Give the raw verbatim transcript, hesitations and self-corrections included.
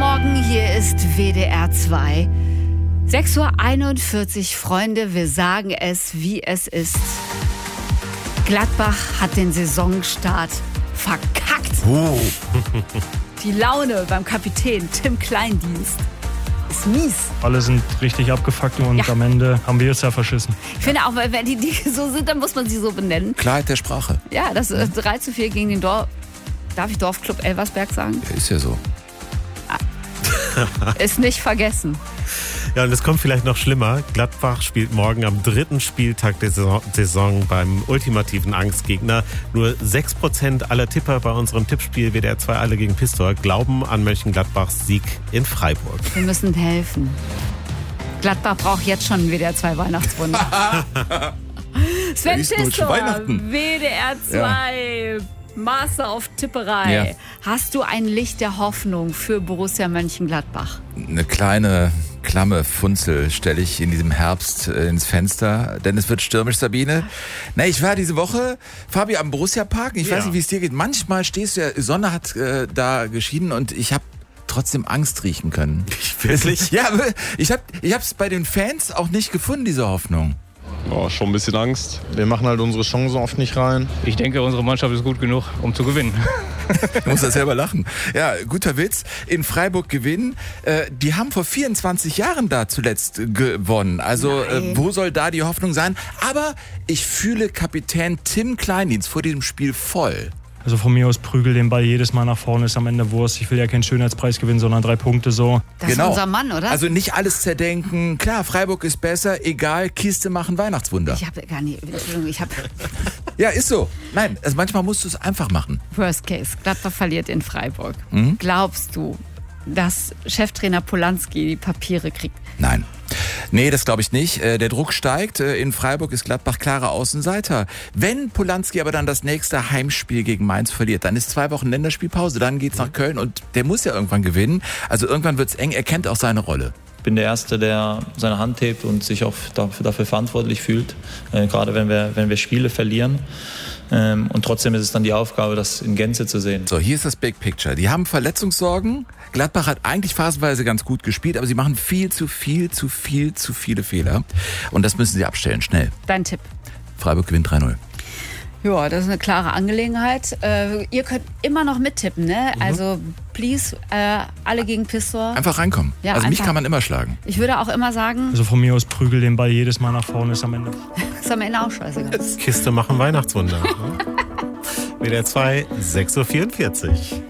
Morgen, hier ist W D R zwei. sechs Uhr einundvierzig, Freunde, wir sagen es, wie es ist. Gladbach hat den Saisonstart verkackt. Oh. Die Laune beim Kapitän Tim Kleindienst ist mies. Alle sind richtig abgefuckt und ja. Am Ende haben wir es ja verschissen. Ich finde auch, wenn die, die so sind, dann muss man sie so benennen. Klarheit der Sprache. Ja, das ist drei zu vier gegen den Dorf... Darf ich Dorfclub Elversberg sagen? Ja, ist ja so. Ist nicht vergessen. Ja, und es kommt vielleicht noch schlimmer. Gladbach spielt morgen am dritten Spieltag der Saison beim ultimativen Angstgegner. Nur sechs Prozent aller Tipper bei unserem Tippspiel W D R zwei Alle gegen Pistor glauben an Mönchengladbachs Sieg in Freiburg. Wir müssen helfen. Gladbach braucht jetzt schon ein W D R zwei Weihnachtswunder. Sven Pistor, W D R zwei. Ja. Master auf Tipperei. Ja. Hast du ein Licht der Hoffnung für Borussia Mönchengladbach? Eine kleine, klamme Funzel stelle ich in diesem Herbst ins Fenster, denn es wird stürmisch, Sabine. Na, ich war diese Woche, Fabi, am Borussia-Park. Ich ja. weiß nicht, wie es dir geht. Manchmal stehst du ja, Sonne hat äh, da geschienen und ich habe trotzdem Angst riechen können. Wirklich? Ja, ich habe ich hab's bei den Fans auch nicht gefunden, diese Hoffnung. Oh, schon ein bisschen Angst. Wir machen halt unsere Chancen oft nicht rein. Ich denke, unsere Mannschaft ist gut genug, um zu gewinnen. Du musst das selber lachen. Ja, guter Witz. In Freiburg gewinnen. Äh, die haben vor vierundzwanzig Jahren da zuletzt gewonnen. Also äh, wo soll da die Hoffnung sein? Aber ich fühle Kapitän Tim Kleindienst vor diesem Spiel voll. Also von mir aus prügel den Ball jedes Mal nach vorne, ist am Ende Wurst. Ich will ja keinen Schönheitspreis gewinnen, sondern drei Punkte so. Das genau. ist unser Mann, oder? Also nicht alles zerdenken. Klar, Freiburg ist besser, egal, Kiste machen Weihnachtswunder. Ich habe gar nicht, Entschuldigung, ich habe... Ja, ist so. Nein, also manchmal musst du es einfach machen. Worst case, Gladbach verliert in Freiburg. Mhm. Glaubst du, dass Cheftrainer Polanski die Papiere kriegt? Nein. Nee, das glaube ich nicht. Der Druck steigt. In Freiburg ist Gladbach klarer Außenseiter. Wenn Polanski aber dann das nächste Heimspiel gegen Mainz verliert, dann ist zwei Wochen Länderspielpause, dann geht's nach Köln und der muss ja irgendwann gewinnen. Also irgendwann wird's eng. Er kennt auch seine Rolle. Ich bin der Erste, der seine Hand hebt und sich auch dafür, dafür verantwortlich fühlt. Äh, gerade wenn wir, wenn wir Spiele verlieren. Ähm, und trotzdem ist es dann die Aufgabe, das in Gänze zu sehen. So, hier ist das Big Picture. Die haben Verletzungssorgen. Gladbach hat eigentlich phasenweise ganz gut gespielt, aber sie machen viel zu viel, zu viel, zu viele Fehler. Und das müssen sie abstellen, schnell. Dein Tipp? Freiburg gewinnt drei null. Ja, das ist eine klare Angelegenheit. Äh, ihr könnt immer noch mittippen, ne? Mhm. Also, please, äh, alle gegen Pistor. Einfach reinkommen. Ja, also einfach. Mich kann man immer schlagen. Ich würde auch immer sagen... Also von mir aus prügel den Ball jedes Mal nach vorne, ist am Ende... ist am Ende auch scheißegal. Kiste machen Weihnachtswunder. W D R zwei, sechs Uhr vierundvierzig.